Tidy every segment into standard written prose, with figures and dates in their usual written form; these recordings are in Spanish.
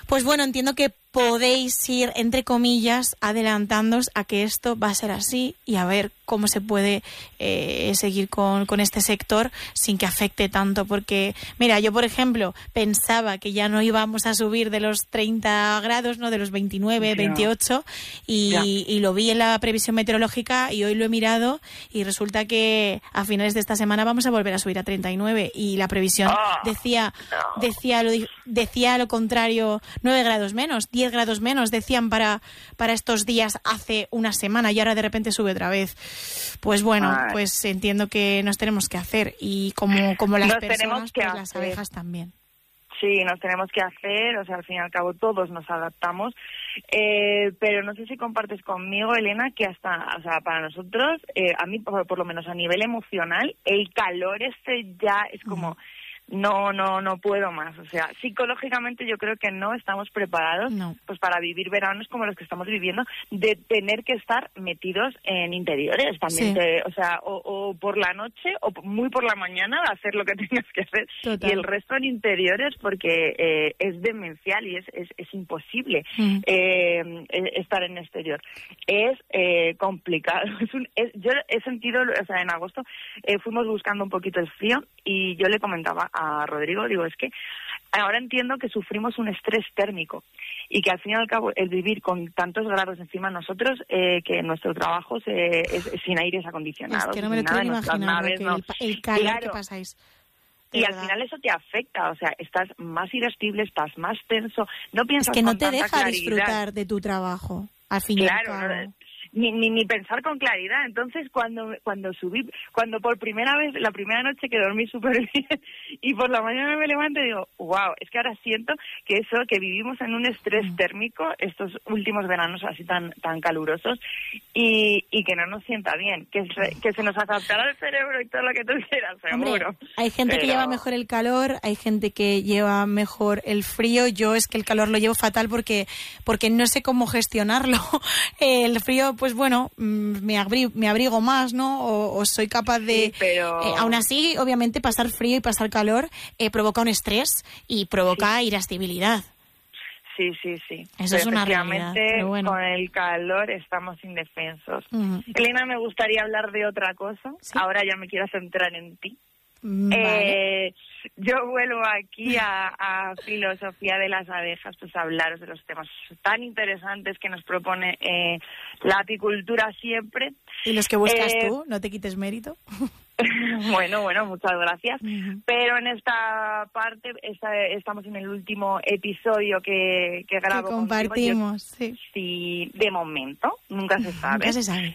Pues bueno, entiendo que podéis ir, entre comillas, adelantándoos a que esto va a ser así y a ver cómo se puede seguir con este sector sin que afecte tanto. Porque, mira, yo, por ejemplo, pensaba que ya no íbamos a subir de los 30 grados, ¿no? De los 29, 28, y lo vi en la previsión meteorológica y hoy lo he mirado y resulta que a finales de esta semana vamos a volver a subir a 39 y la previsión decía lo contrario, 9 grados menos, 10 grados menos decían para estos días hace una semana y ahora de repente sube otra vez. Pues bueno, pues entiendo que nos tenemos que hacer y como las personas, pues las abejas también. Sí, nos tenemos que hacer, o sea, al fin y al cabo todos nos adaptamos, pero no sé si compartes conmigo, Elena, que hasta, o sea, para nosotros, a mí por lo menos a nivel emocional, el calor ya es como... No puedo más. O sea, psicológicamente yo creo que no estamos preparados pues para vivir veranos como los que estamos viviendo, de tener que estar metidos en interiores también, o sea, o por la noche o muy por la mañana hacer lo que tengas que hacer. Total. Y el resto en interiores porque es demencial y es imposible estar en exterior. Es complicado. Yo he sentido, o sea, en agosto fuimos buscando un poquito el frío y yo le comentaba a Rodrigo, digo, es que ahora entiendo que sufrimos un estrés térmico y que al fin y al cabo el vivir con tantos grados encima de nosotros, que nuestro trabajo es sin aires acondicionados. Es que no me lo quiero imaginar, el calor que pasáis. Y al final eso te afecta, o sea, estás más irascible, estás más tenso, no piensas. Es que no con te tanta deja claridad. Disfrutar de tu trabajo, al fin y al cabo. Ni pensar con claridad. Entonces, cuando por primera vez, la primera noche que dormí súper bien y por la mañana me levanto y digo, wow, es que ahora siento que vivimos en un estrés térmico estos últimos veranos así tan calurosos y que no nos sienta bien, que se nos adaptará el cerebro y todo lo que tú quieras, seguro. Hombre, hay gente que lleva mejor el calor, hay gente que lleva mejor el frío. Yo es que el calor lo llevo fatal porque no sé cómo gestionarlo. El frío, pues bueno, me abrigo más, ¿no? O soy capaz de... aún así, obviamente, pasar frío y pasar calor provoca un estrés y provoca irascibilidad. Sí. Eso es una realidad. Pero bueno. Con el calor estamos indefensos. Elena, me gustaría hablar de otra cosa. ¿Sí? Ahora ya me quiero centrar en ti. Vale. Yo vuelvo aquí a filosofía de las abejas, pues a hablaros de los temas tan interesantes que nos propone la apicultura siempre. ¿Y los que buscas tú? ¿No te quites mérito? Bueno, muchas gracias. Pero en esta parte estamos en el último episodio que grabo. Que compartimos, sí, de momento, nunca se sabe. Nunca se sabe.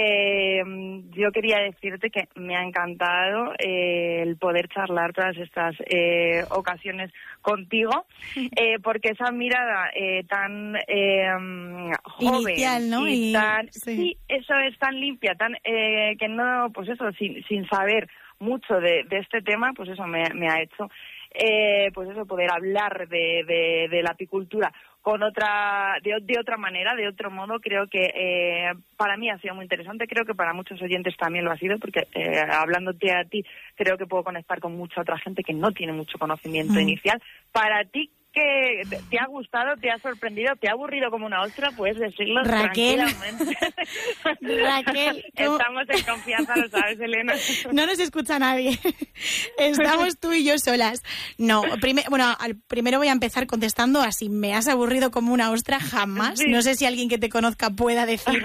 Yo quería decirte que me ha encantado el poder charlar todas estas ocasiones contigo, porque esa mirada tan joven inicial, ¿no? y tan... Sí, eso es tan limpia, tan que no, pues eso, sin saber mucho de este tema, pues eso me ha hecho pues eso, poder hablar de la apicultura con de otra manera, de otro modo. Creo que para mí ha sido muy interesante, creo que para muchos oyentes también lo ha sido, porque hablándote a ti creo que puedo conectar con mucha otra gente que no tiene mucho conocimiento inicial. Para ti, que te ha gustado, te ha sorprendido, te ha aburrido como una ostra, puedes decirlo tranquilamente. Raquel, estamos en confianza, lo sabes, Elena. No nos escucha nadie. Estamos tú y yo solas. No, primero voy a empezar contestando así. ¿Me has aburrido como una ostra? Jamás. Sí. No sé si alguien que te conozca puede decir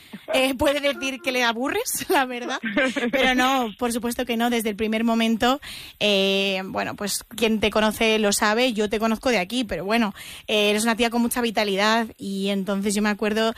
que le aburres, la verdad. Pero no, por supuesto que no. Desde el primer momento, bueno, pues quien te conoce lo sabe. Yo te conozco de aquí, pero bueno, eres una tía con mucha vitalidad y entonces yo me acuerdo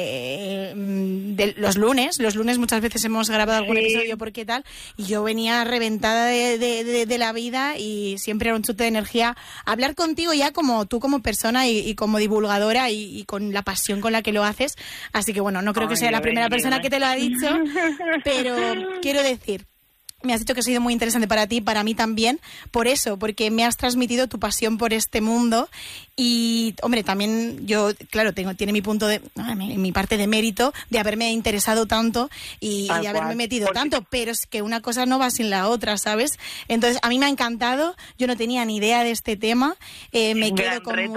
de los lunes muchas veces hemos grabado algún episodio porque tal, y yo venía reventada de la vida y siempre era un chute de energía hablar contigo ya como tú como persona y como divulgadora y con la pasión con la que lo haces, así que bueno, no creo que sea la primera persona que te lo ha dicho, pero quiero decir, me has dicho que ha sido muy interesante para ti, para mí también, por eso, porque me has transmitido tu pasión por este mundo y, hombre, también yo, claro, tiene mi punto mi parte de mérito de haberme interesado tanto y haberme metido tanto, pero es que una cosa no va sin la otra, ¿sabes? Entonces, a mí me ha encantado, yo no tenía ni idea de este tema, me quedo con